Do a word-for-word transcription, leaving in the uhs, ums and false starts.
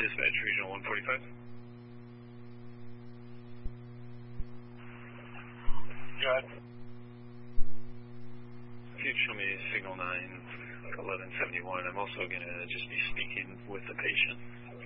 Dispatch, Regional one forty-five. Go ahead. If you'd show me signal nine eleven seventy-one, I'm also going to just be speaking with the patient.